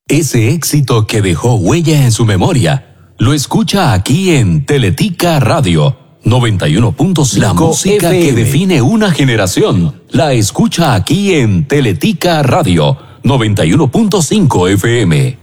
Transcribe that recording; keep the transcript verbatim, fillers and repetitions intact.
Ese éxito que dejó huella en su memoria, lo escucha aquí en Teletica Radio noventa y uno punto cinco. La música F M que define una generación, la escucha aquí en Teletica Radio noventa y uno punto cinco F M.